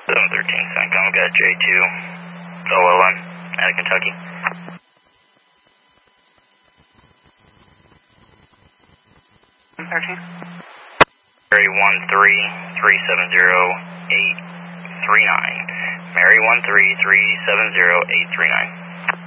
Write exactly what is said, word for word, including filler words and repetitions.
seven thirteen, CENTCOM, got J two, O L M, out of Kentucky. thirteen. Mary one three three seven zero eight three nine. Mary one three three seven zero eight three nine.